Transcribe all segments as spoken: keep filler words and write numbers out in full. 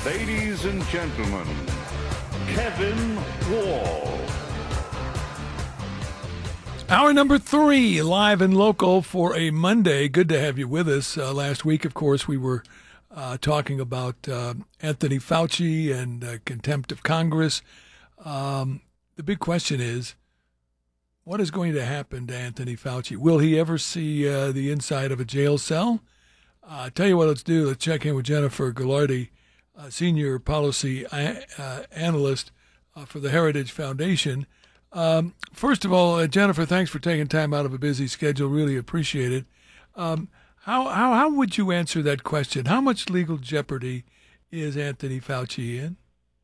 Ladies and gentlemen, Kevin Wall. Hour number three, live and local for a Monday. Good to have you with us. Uh, last week, of course, we were uh, talking about uh, Anthony Fauci and uh, contempt of Congress. Um, the big question is, what is going to happen to Anthony Fauci? Will he ever see uh, the inside of a jail cell? Uh, tell you what, let's do. Let's check in with Jennifer Gallardi, uh, Senior Policy uh, Analyst uh, for the Heritage Foundation. Um, first of all, uh, Jennifer, thanks for taking time out of a busy schedule. Really appreciate it. Um, how, how how would you answer that question? How much legal jeopardy is Anthony Fauci in?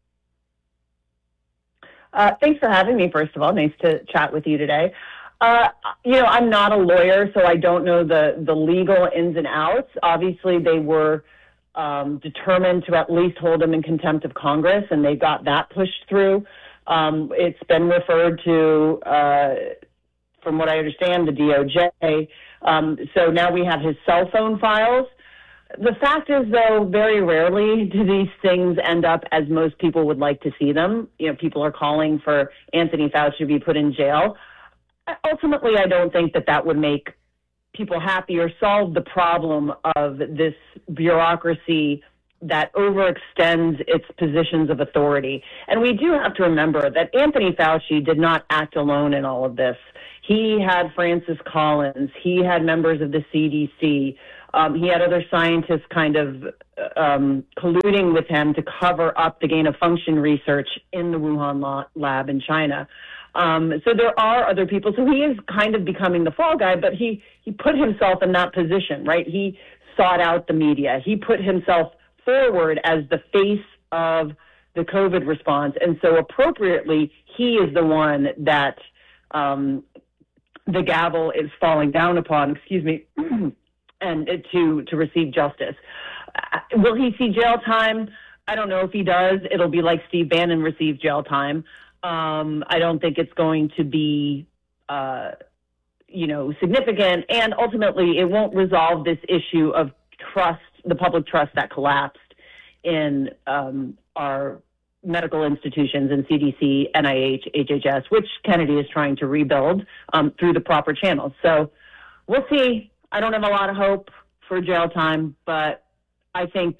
Uh, thanks for having me, first of all. Nice to chat with you today. Uh, you know, I'm not a lawyer, so I don't know the, the legal ins and outs. Obviously, they were um, determined to at least hold him in contempt of Congress, and they got that pushed through. Um, it's been referred to, uh, from what I understand, the D O J. Um, so now we have his cell phone files. The fact is, though, very rarely do these things end up as most people would like to see them. You know, people are calling for Anthony Fauci to be put in jail. Ultimately, I don't think that that would make people happy or solve the problem of this bureaucracy that overextends its positions of authority. And we do have to remember that Anthony Fauci did not act alone in all of this. He had Francis Collins. He had members of the C D C. Um, he had other scientists kind of um, colluding with him to cover up the gain-of-function research in the Wuhan lab in China. Um, so there are other people. So he is kind of becoming the fall guy, but he, he put himself in that position, right? He sought out the media. He put himself forward as the face of the COVID response. And so appropriately, he is the one that um, the gavel is falling down upon, excuse me, and to, to receive justice. Uh, will he see jail time? I don't know if he does. It'll be like Steve Bannon received jail time. Um, I don't think it's going to be, uh, you know, significant. And ultimately, it won't resolve this issue of trust, the public trust that collapsed in um, our medical institutions and C D C, N I H, H H S, which Kennedy is trying to rebuild um, through the proper channels. So we'll see. I don't have a lot of hope for jail time, but I think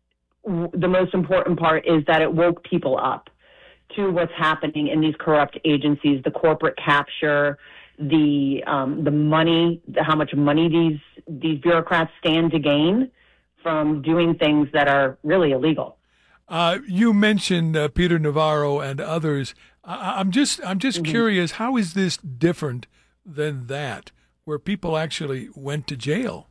w- the most important part is that it woke people up to what's happening in these corrupt agencies, the corporate capture, the um, the money, the, how much money these these bureaucrats stand to gain from doing things that are really illegal. Uh, you mentioned uh, Peter Navarro and others. I- I'm just I'm just Mm-hmm. curious. How is this different than that, where people actually went to jail?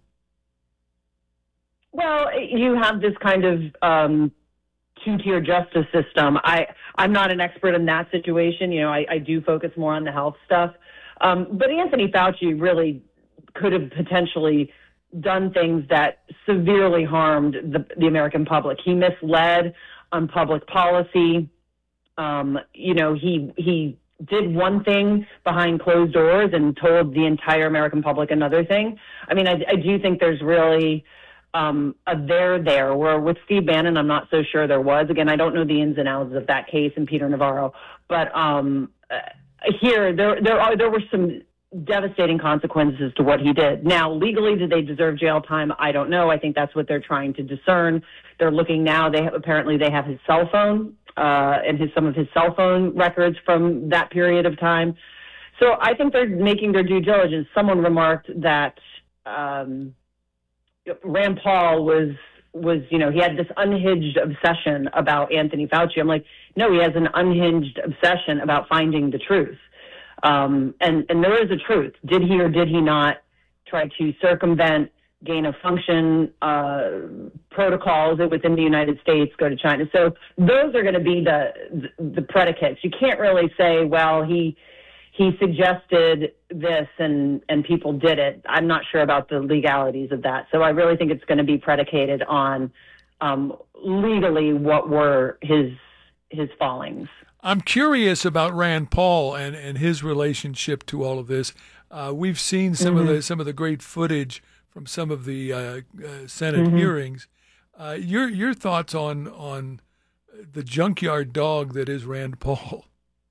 Well, you have this kind of um, two-tier justice system. I, I'm not an expert in that situation. You know, I, I do focus more on the health stuff. Um, but Anthony Fauci really could have potentially done things that severely harmed the, the American public. He misled on public policy. Um, you know, he he did one thing behind closed doors and told the entire American public another thing. I mean, I, I do think there's really um, a there there, where with Steve Bannon, I'm not so sure there was. Again, I don't know the ins and outs of that case and Peter Navarro, but um, uh, here there there are there were some devastating consequences to what he did. Now, legally, do they deserve jail time? I don't know. I think that's what they're trying to discern. They're looking now. They have, apparently they have his cell phone uh, and his some of his cell phone records from that period of time. So I think they're making their due diligence. Someone remarked that um, Rand Paul was was you know he had this unhinged obsession about Anthony Fauci. I'm like, no, he has an unhinged obsession about finding the truth. Um, and, and there is a truth. Did he or did he not try to circumvent gain of function uh, protocols within the United States, go to China? So those are going to be the, the the predicates. You can't really say, well, he he suggested this and, and people did it. I'm not sure about the legalities of that. So I really think it's going to be predicated on um, legally what were his his fallings. I'm curious about Rand Paul and, and his relationship to all of this. Uh, we've seen some mm-hmm. of the some of the great footage from some of the uh, uh, Senate mm-hmm. hearings. Uh, your your thoughts on on the junkyard dog that is Rand Paul?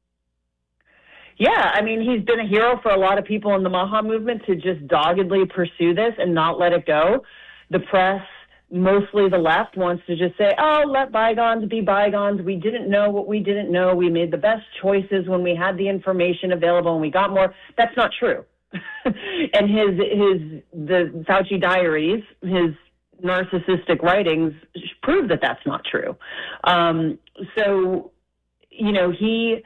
Yeah, I mean, he's been a hero for a lot of people in the MAHA movement to just doggedly pursue this and not let it go. The press, mostly the left, wants to just say, oh, let bygones be bygones. We didn't know what we didn't know. We made the best choices when we had the information available and we got more. That's not true. And his, his, the Fauci diaries, his narcissistic writings prove that that's not true. Um, so, you know, he...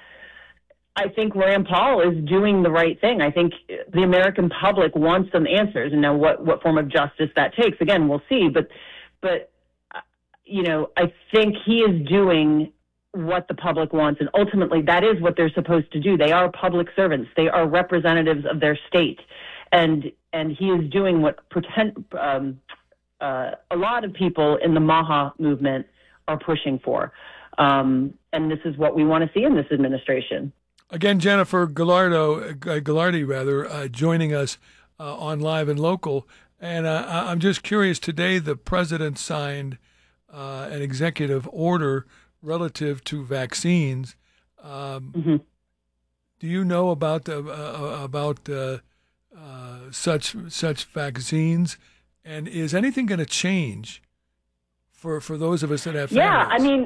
I think Rand Paul is doing the right thing. I think the American public wants some answers. And now what, what form of justice that takes, again, we'll see. But, but you know, I think he is doing what the public wants. And ultimately, that is what they're supposed to do. They are public servants. They are representatives of their state. And, and he is doing what pretend, um, uh, a lot of people in the MAHA movement are pushing for. Um, and this is what we want to see in this administration. Again, Jennifer Gallardo, uh, Gallardi, rather, uh, joining us uh, on Live and Local. And uh, I'm just curious, today the president signed uh, an executive order relative to vaccines. Um, mm-hmm. Do you know about the, uh, about uh, uh, such such vaccines? And is anything going to change for, for those of us that have families? Yeah, I mean...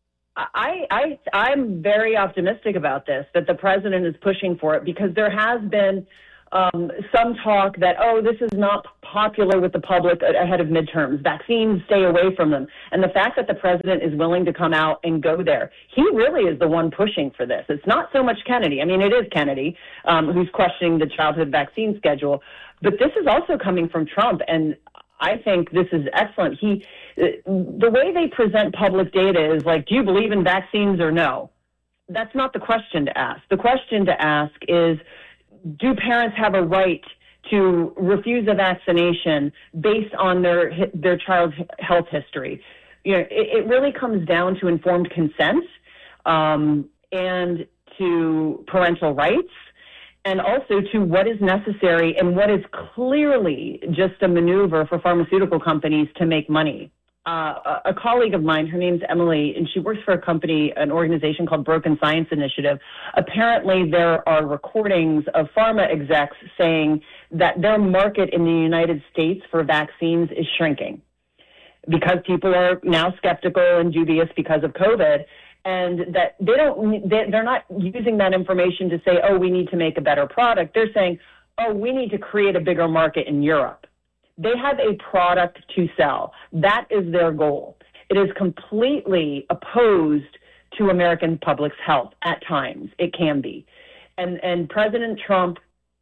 I, I, I'm very optimistic about this, that the president is pushing for it, because there has been um, some talk that, oh, this is not popular with the public ahead of midterms. Vaccines, stay away from them. And the fact that the president is willing to come out and go there, he really is the one pushing for this. It's not so much Kennedy. I mean, it is Kennedy um, who's questioning the childhood vaccine schedule. But this is also coming from Trump, and I think this is excellent. He, the way they present public data is like, do you believe in vaccines or no? That's not the question to ask. The question to ask is, do parents have a right to refuse a vaccination based on their their child's health history? You know, it, it really comes down to informed consent um, and to parental rights, and also to what is necessary and what is clearly just a maneuver for pharmaceutical companies to make money. Uh, a, a colleague of mine, her name's Emily, and she works for a company, an organization called Broken Science Initiative. Apparently, there are recordings of pharma execs saying that their market in the United States for vaccines is shrinking because people are now skeptical and dubious because of COVID. And that they don't, they're not using that information to say, oh, we need to make a better product. They're saying, oh, we need to create a bigger market in Europe. They have a product to sell. That is their goal. It is completely opposed to American public's health at times. It can be. And, and President Trump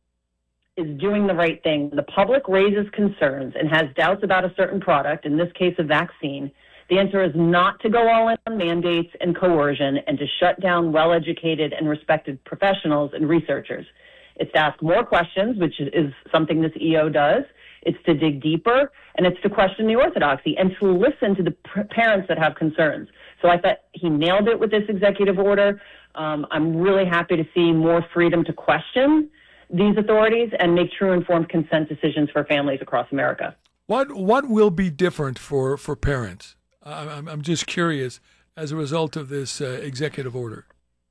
is doing the right thing. The public raises concerns and has doubts about a certain product, in this case a vaccine. The answer is not to go all in on mandates and coercion and to shut down well-educated and respected professionals and researchers. It's to ask more questions, which is something this E O does. It's to dig deeper, and it's to question the orthodoxy and to listen to the p- parents that have concerns. So I thought he nailed it with this executive order. Um, I'm really happy to see more freedom to question these authorities and make true informed consent decisions for families across America. What what will be different for, for parents? I'm, I'm just curious as a result of this uh, executive order.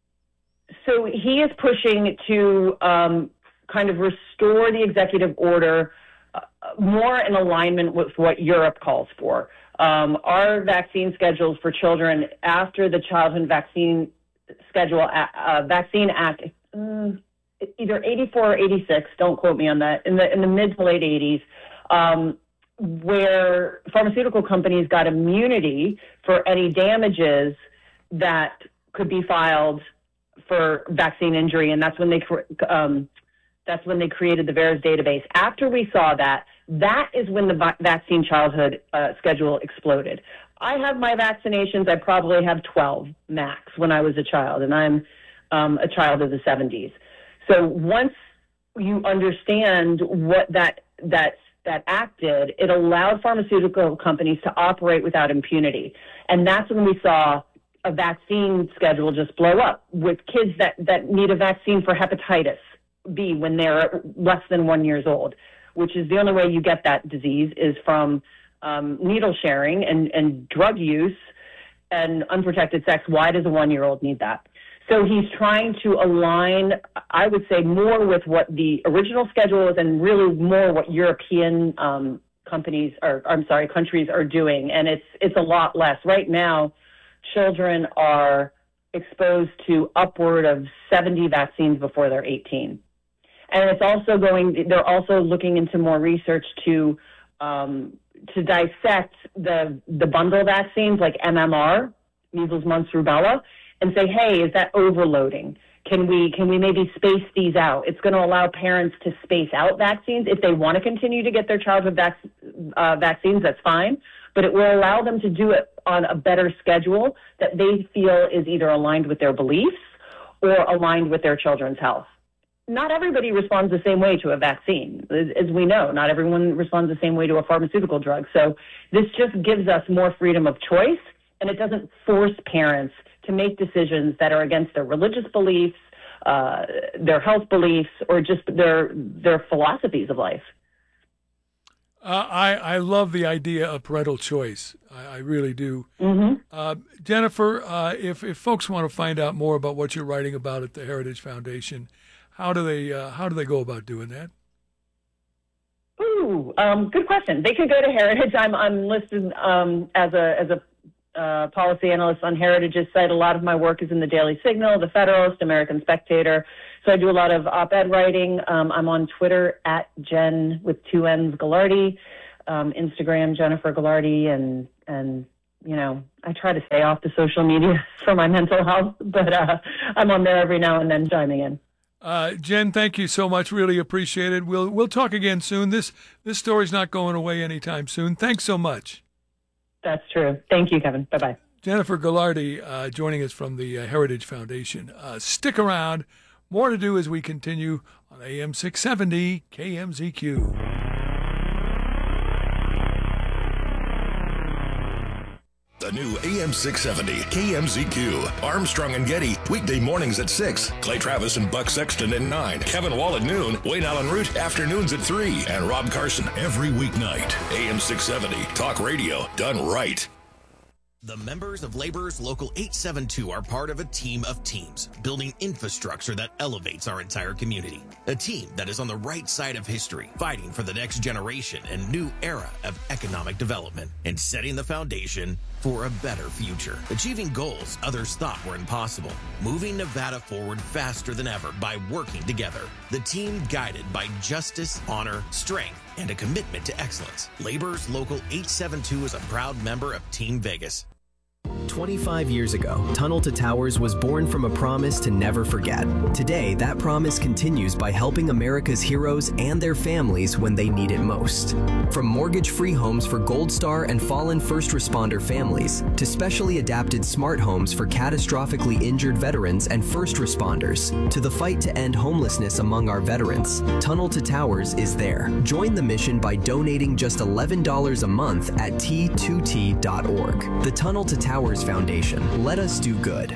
So he is pushing to um, kind of restore the executive order uh, more in alignment with what Europe calls for. Um, our vaccine schedules for children after the Childhood Vaccine Schedule uh, Vaccine Act, um, either eighty-four or eighty-six, don't quote me on that, in the in the mid to late eighties, um, where pharmaceutical companies got immunity for any damages that could be filed for vaccine injury, and that's when they um, that's when they created the VAERS database. After we saw that, that is when the va- vaccine childhood uh, schedule exploded. I have my vaccinations. I probably have twelve max when I was a child, and I'm um, a child of the seventies. So once you understand what that that that act did, it allowed pharmaceutical companies to operate without impunity. And that's when we saw a vaccine schedule just blow up with kids that, that need a vaccine for hepatitis B when they're less than one years old, which is the only way you get that disease is from um, needle sharing and, and drug use and unprotected sex, why does a one-year-old need that? So he's trying to align, I would say, more with what the original schedule is and really more what European um, companies, or I'm sorry, countries are doing. And it's it's a lot less. Right now, children are exposed to upward of seventy vaccines before they're eighteen. And it's also going, they're also looking into more research to um, to dissect the the bundle vaccines like M M R, measles, mumps, rubella, and say, hey, is that overloading? Can we can we maybe space these out? It's going to allow parents to space out vaccines. If they want to continue to get their childhood vac- uh, vaccines, that's fine. But it will allow them to do it on a better schedule that they feel is either aligned with their beliefs or aligned with their children's health. Not everybody responds the same way to a vaccine. As, as we know, not everyone responds the same way to a pharmaceutical drug. So this just gives us more freedom of choice, and it doesn't force parents to make decisions that are against their religious beliefs, uh, their health beliefs, or just their their philosophies of life. Uh, I, I love the idea of parental choice. I, I really do. Mm-hmm. Uh, Jennifer, uh, if, if folks want to find out more about what you're writing about at the Heritage Foundation, how do they uh, how do they go about doing that? Ooh, um, good question. They could go to Heritage. I'm I'm listed um, as a as a Uh, policy analyst on Heritage's site. A lot of my work is in the Daily Signal, the Federalist, American Spectator. So I do a lot of op-ed writing. Um, I'm on Twitter at Jen with two N's Ghilardi, um, Instagram Jennifer Ghilardi, and and you know I try to stay off the social media for my mental health, but uh, I'm on there every now and then chiming in. Uh, Jen, thank you so much. Really appreciate it. We'll we'll talk again soon. This this story's not going away anytime soon. Thanks so much. That's true. Thank you, Kevin. Bye-bye. Jennifer Ghilardi uh, joining us from the uh, Heritage Foundation. Uh, stick around. More to do as we continue on A M six seventy K M Z Q. The new A M six seventy K M Z Q. Armstrong and Getty, weekday mornings at six. Clay Travis and Buck Sexton at nine. Kevin Wall at noon. Wayne Allen Root, afternoons at three. And Rob Carson every weeknight. A M six seventy, talk radio done right. The members of Laborers Local eight seventy-two are part of a team of teams, building infrastructure that elevates our entire community. A team that is on the right side of history, fighting for the next generation and new era of economic development, and setting the foundation for a better future. Achieving goals others thought were impossible. Moving Nevada forward faster than ever by working together. The team guided by justice, honor, strength, and a commitment to excellence. Laborers Local eight seventy-two is a proud member of Team Vegas. twenty-five years ago, Tunnel to Towers was born from a promise to never forget. Today, that promise continues by helping America's heroes and their families when they need it most. From mortgage-free homes for Gold Star and fallen first responder families, to specially adapted smart homes for catastrophically injured veterans and first responders, to the fight to end homelessness among our veterans, Tunnel to Towers is there. Join the mission by donating just eleven dollars a month at T two T dot org. The Tunnel to Towers Foundation. Let us do good.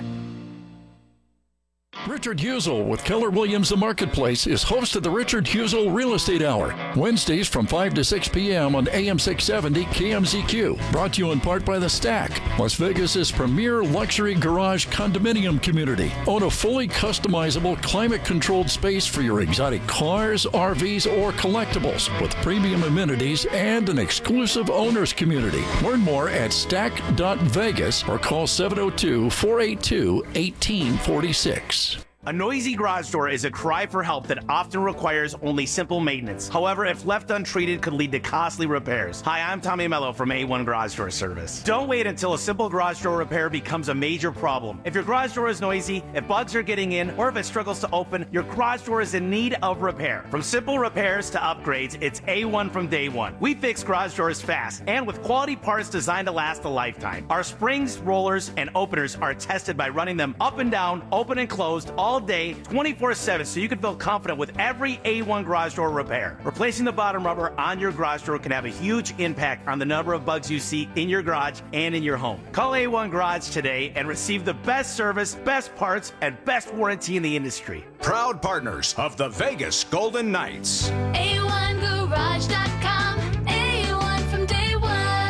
Richard Husel with Keller Williams The Marketplace is host of the Richard Husel Real Estate Hour, Wednesdays from five to six p.m. on A M six seventy K M Z Q. Brought to you in part by The Stack, Las Vegas's premier luxury garage condominium community. Own a fully customizable, climate-controlled space for your exotic cars, R Vs, or collectibles with premium amenities and an exclusive owners community. Learn more at stack dot vegas or call seven oh two, four eight two, one eight four six. A noisy garage door is a cry for help that often requires only simple maintenance. However, if left untreated, could lead to costly repairs. Hi, I'm Tommy Mello from A one Garage Door Service. Don't wait until a simple garage door repair becomes a major problem. If your garage door is noisy, if bugs are getting in, or if it struggles to open, your garage door is in need of repair. From simple repairs to upgrades, it's A one from day one. We fix garage doors fast and with quality parts designed to last a lifetime. Our springs, rollers, and openers are tested by running them up and down, open and closed, all all day, twenty-four seven, so you can feel confident with every A one garage door repair. Replacing the bottom rubber on your garage door can have a huge impact on the number of bugs you see in your garage and in your home. Call A one Garage today and receive the best service, best parts, and best warranty in the industry. Proud partners of the Vegas Golden Knights. A one garage dot com, A one from day one.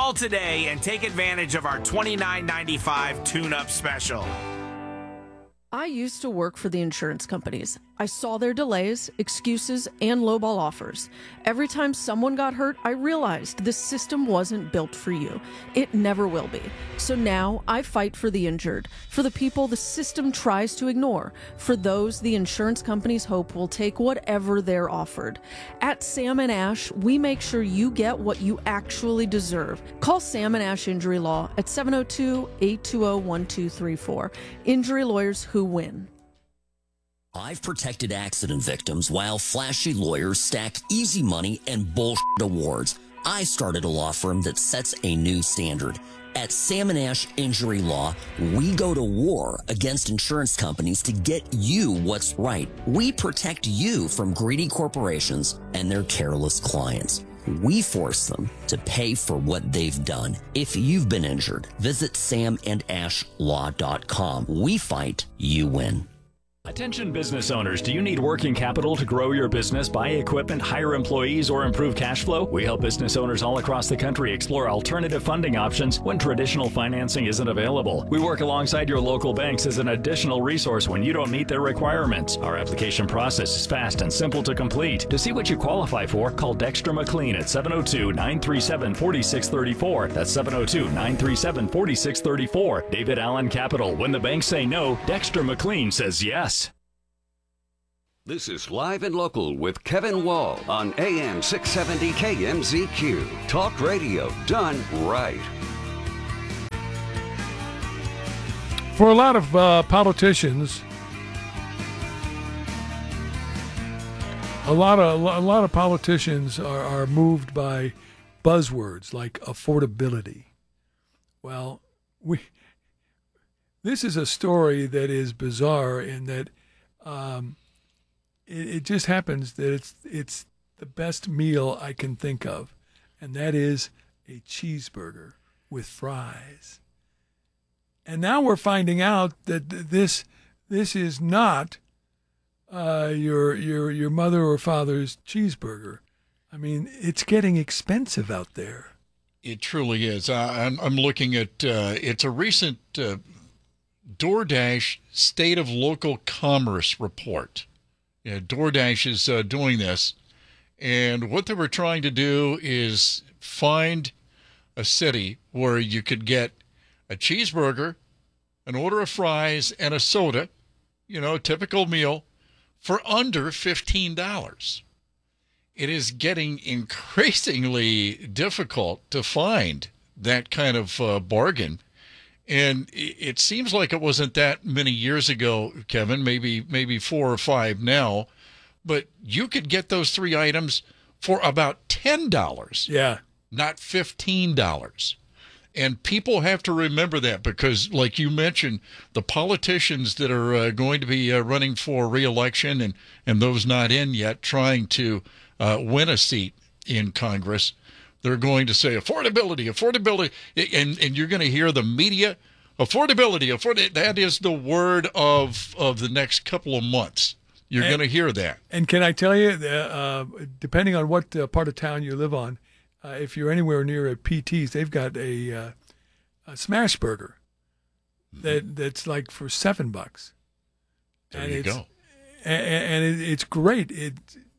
Call today and take advantage of our twenty-nine ninety-five tune-up special. I used to work for the insurance companies. I saw their delays, excuses, and lowball offers. Every time someone got hurt, I realized this system wasn't built for you. It never will be. So now I fight for the injured, for the people the system tries to ignore, for those the insurance companies hope will take whatever they're offered. At Sam and Ash, we make sure you get what you actually deserve. Call Sam and Ash Injury Law at seven oh two, eight two oh, one two three four. Injury lawyers who win. I've protected accident victims while flashy lawyers stack easy money and bullshit awards. I started a law firm that sets a new standard. At Sam and Ash Injury Law, we go to war against insurance companies to get you what's right. We protect you from greedy corporations and their careless clients. We force them to pay for what they've done. If you've been injured, visit sam and ash law dot com. We fight, you win. Attention business owners, do you need working capital to grow your business, buy equipment, hire employees, or improve cash flow? We help business owners all across the country explore alternative funding options when traditional financing isn't available. We work alongside your local banks as an additional resource when you don't meet their requirements. Our application process is fast and simple to complete. To see what you qualify for, call Dexter McLean at seven oh two, nine three seven, four six three four. That's seven oh two, nine three seven, four six three four. David Allen Capital. When the banks say no, Dexter McLean says yes. This is Live and Local with Kevin Wall on A M six seventy K M Z Q. Talk radio done right. For a lot of uh, politicians, a lot of a lot of politicians are, are moved by buzzwords like affordability. Well, we this is a story that is bizarre in that. Um, It, it just happens that it's it's the best meal I can think of, and that is a cheeseburger with fries. And now we're finding out that this this is not uh, your your your mother or father's cheeseburger. I mean, it's getting expensive out there. It truly is. I, I'm I'm looking at uh, it's a recent uh, DoorDash State of Local Commerce report. Yeah, DoorDash is uh, doing this, and what they were trying to do is find a city where you could get a cheeseburger, an order of fries, and a soda, you know, a typical meal, for under fifteen dollars. It is getting increasingly difficult to find that kind of uh, bargain. And it seems like it wasn't that many years ago, Kevin, maybe maybe four or five now, but you could get those three items for about ten dollars. Yeah. Not fifteen dollars. And people have to remember that because, like you mentioned, the politicians that are uh, going to be uh, running for re-election and, and those not in yet trying to uh, win a seat in Congress, they're going to say affordability, affordability, and, and you're going to hear the media, affordability, afford. That is the word of of the next couple of months. You're going to hear that. And can I tell you, uh, depending on what uh, part of town you live on, uh, if you're anywhere near a P T's, they've got a, uh, a smash burger that that's like for seven bucks. There and you it's, go. And, and it, it's great. It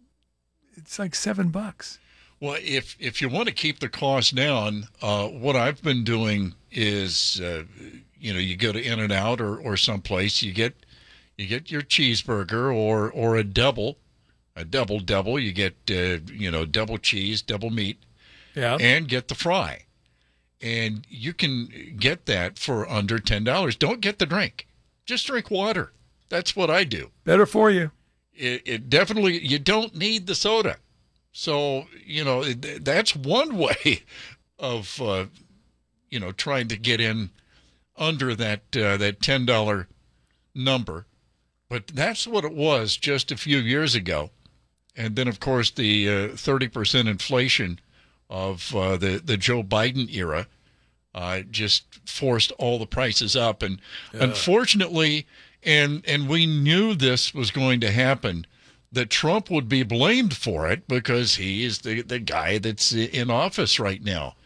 it's like seven bucks. Well, if if you want to keep the cost down, uh, what I've been doing is, uh, you know, you go to In-N-Out or, or someplace, you get you get your cheeseburger or or a double, a double double. You get uh, you know double cheese, double meat, yeah, and get the fry, and you can get that for under ten dollars. Don't get the drink, just drink water. That's what I do. Better for you. It, it definitely you don't need the soda. So, you know, that's one way of, uh, you know, trying to get in under that uh, that ten dollars number. But that's what it was just a few years ago. And then, of course, the uh, thirty percent inflation of uh, the, the Joe Biden era uh, just forced all the prices up. And yeah. unfortunately, and and we knew this was going to happen, that Trump would be blamed for it because he is the, the guy that's in office right now.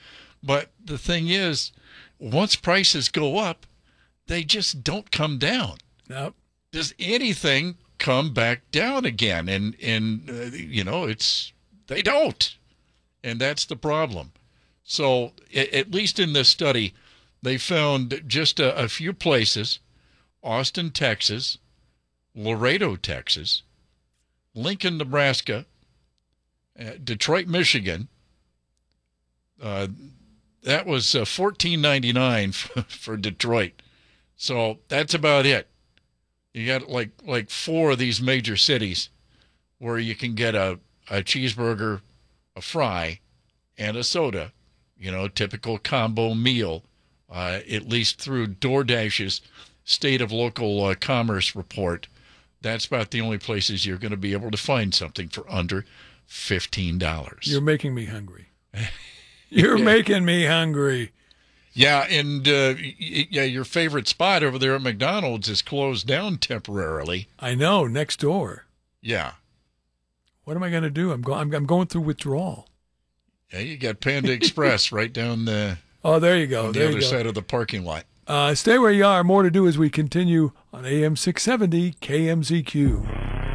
But the thing is, once prices go up, they just don't come down. Nope. Does anything come back down again? And, and uh, you know, it's they don't. And that's the problem. So at least in this study, they found just a, a few places, Austin, Texas, Laredo, Texas, Lincoln, Nebraska, uh, Detroit, Michigan. Uh, that was uh, fourteen ninety-nine for, for Detroit. So that's about it. You got like like four of these major cities where you can get a, a cheeseburger, a fry, and a soda, you know, typical combo meal, uh, at least through DoorDash's State of Local uh, Commerce report. That's about the only places you're going to be able to find something for under fifteen dollars. You're making me hungry. You're Yeah. making me hungry. Yeah, and uh, y- yeah, your favorite spot over there at McDonald's is closed down temporarily. I know, next door. Yeah. What am I going to do? I'm, go- I'm, I'm going through withdrawal. Yeah, you got Panda Express right down the Oh, there you go. on the there other you go. side of the parking lot. Uh, stay where you are. More to do as we continue on A M six seventy K M Z Q.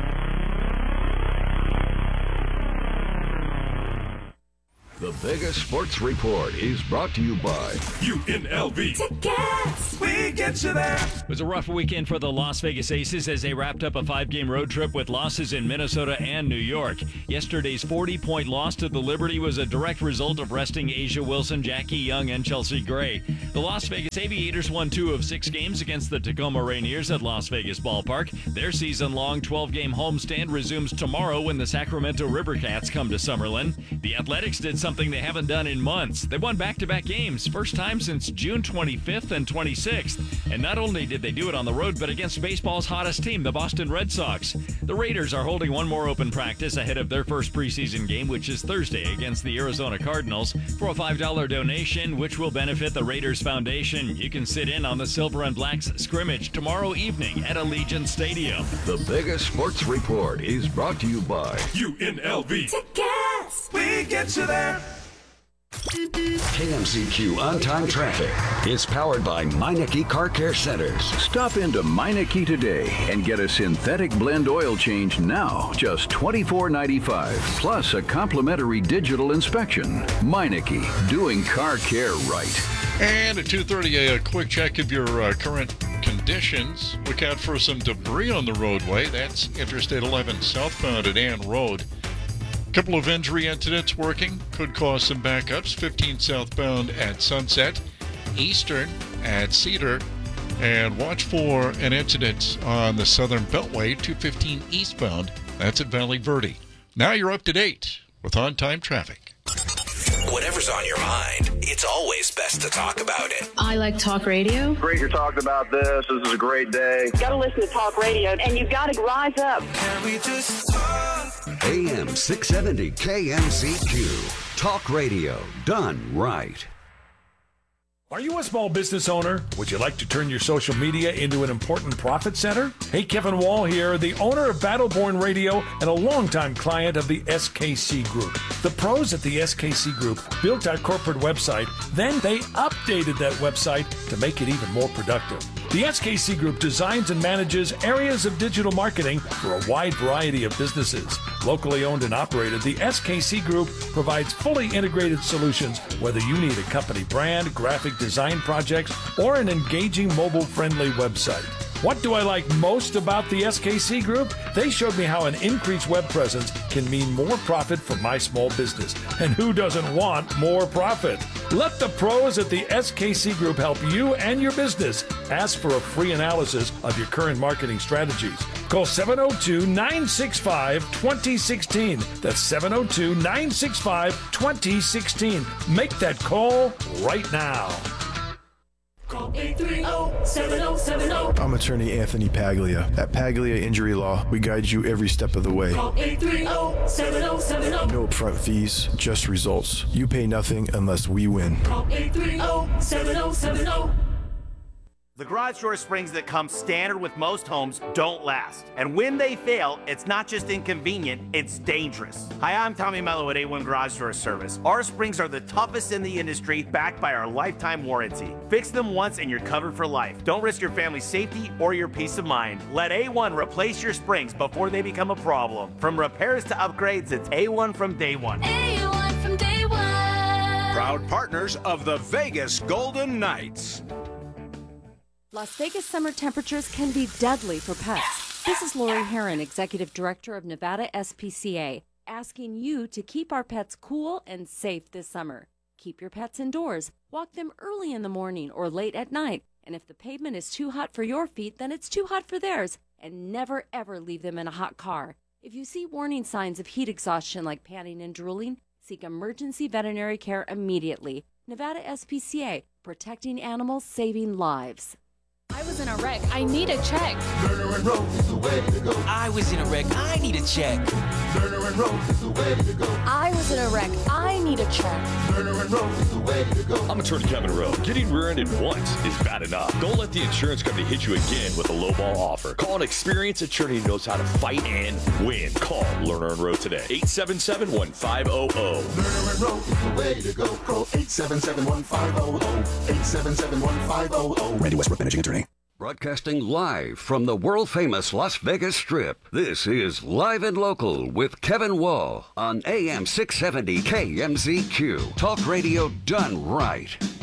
The biggest sports report is brought to you by U N L V. Tickets. We get you there. It was a rough weekend for the Las Vegas Aces as they wrapped up a five-game road trip with losses in Minnesota and New York. Yesterday's forty-point loss to the Liberty was a direct result of resting Asia Wilson, Jackie Young, and Chelsea Gray. The Las Vegas Aviators won two of six games against the Tacoma Rainiers at Las Vegas Ballpark. Their season-long twelve-game homestand resumes tomorrow when the Sacramento Rivercats come to Summerlin. The Athletics did something they haven't done in months. They won back-to-back games, first time since June twenty-fifth and twenty-sixth. And not only did they do it on the road, but against baseball's hottest team, the Boston Red Sox. The Raiders are holding one more open practice ahead of their first preseason game, which is Thursday against the Arizona Cardinals. For a five dollar donation, which will benefit the Raiders Foundation, you can sit in on the Silver and Blacks scrimmage tomorrow evening at Allegiant Stadium. The biggest sports report is brought to you by U N L V. Tickets. We get you there. K M Z Q On-Time Traffic is powered by Meineke Car Care Centers. Stop into Meineke today and get a synthetic blend oil change now, just twenty-four ninety-five, plus a complimentary digital inspection. Meineke, doing car care right. And at two thirty, a quick check of your uh, current conditions. Look out for some debris on the roadway. That's Interstate eleven southbound at Ann Road. Couple of injury incidents working could cause some backups. fifteen southbound at Sunset, Eastern at Cedar, and watch for an incident on the Southern Beltway, two fifteen eastbound. That's at Valley Verde. Now you're up to date with on-time traffic. Whatever's on your mind, it's always best to talk about it. I like talk radio. Great you're talking about this. This is a great day. You got to listen to talk radio, and you've got to rise up. Can we just talk? A M six seventy K M Z Q. Talk radio done right. Are you a small business owner? Would you like to turn your social media into an important profit center? Hey, Kevin Wall here, the owner of Battleborn Radio and a longtime client of the S K C Group. The pros at the S K C Group built our corporate website, then they updated that website to make it even more productive. The S K C Group designs and manages areas of digital marketing for a wide variety of businesses. Locally owned and operated, the S K C Group provides fully integrated solutions, whether you need a company brand, graphic design projects, or an engaging mobile-friendly website. What do I like most about the S K C Group? They showed me how an increased web presence can mean more profit for my small business. And who doesn't want more profit? Let the pros at the S K C Group help you and your business. Ask for a free analysis of your current marketing strategies. Call seven oh two, nine six five, two oh one six. That's seven oh two, nine six five, two oh one six. Make that call right now. Call eight three zero, seven zero seven zero. I'm attorney Anthony Paglia. At Paglia Injury Law, we guide you every step of the way. Call eight three zero, seven zero seven zero. No upfront fees, just results. You pay nothing unless we win. Call eight three zero, seven zero seven zero. The garage door springs that come standard with most homes don't last. And when they fail, it's not just inconvenient, it's dangerous. Hi, I'm Tommy Mello at A one Garage Door Service. Our springs are the toughest in the industry, backed by our lifetime warranty. Fix them once and you're covered for life. Don't risk your family's safety or your peace of mind. Let A one replace your springs before they become a problem. From repairs to upgrades, it's A one from day one. A one from day one. Proud partners of the Vegas Golden Knights. Las Vegas summer temperatures can be deadly for pets. This is Lori Heron, Executive Director of Nevada S P C A, asking you to keep our pets cool and safe this summer. Keep your pets indoors. Walk them early in the morning or late at night. And if the pavement is too hot for your feet, then it's too hot for theirs. And never, ever leave them in a hot car. If you see warning signs of heat exhaustion like panting and drooling, seek emergency veterinary care immediately. Nevada S P C A, protecting animals, saving lives. I was in a wreck. I need a check. Lerner and Rose is the way to go. I was in a wreck. I need a check. Lerner and Rose is the way to go. I was in a wreck. I need a check. Lerner and Rose is the way to go. I'm attorney Kevin Rowe. Getting rear-ended once is bad enough. Don't let the insurance company hit you again with a lowball offer. Call an experienced attorney who knows how to fight and win. Call Lerner and Rowe today. eight seven seven, one five zero zero. Lerner and Rowe is the way to go. Call eight seven seven, one five zero zero. eight seven seven, one five zero zero. Randy Westbrook, managing attorney. Broadcasting live from the world-famous Las Vegas Strip, this is Live and Local with Kevin Wall on A M six seventy K M Z Q. Talk radio done right.